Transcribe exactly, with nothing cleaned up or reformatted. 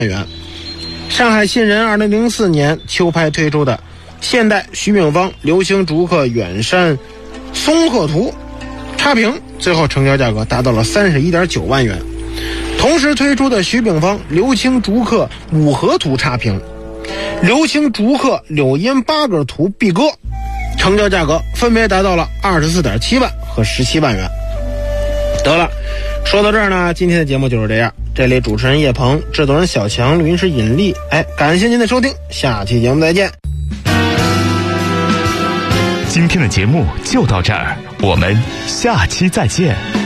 元。上海信人二零零四年秋拍推出的现代徐秉方流星竹刻远山松鹤图差评，最后成交价格达到了 三十一点九万元。同时推出的徐秉方流星竹刻五合图差评、流星竹刻柳荫八个图壁鸽，成交价格分别达到了 二十四点七万和十七万元。得了，说到这儿呢，今天的节目就是这样。这里主持人叶鹏，制作人小强，录音师尹丽。哎，感谢您的收听，下期节目再见。 今天的节目就到这儿，我们下期再见。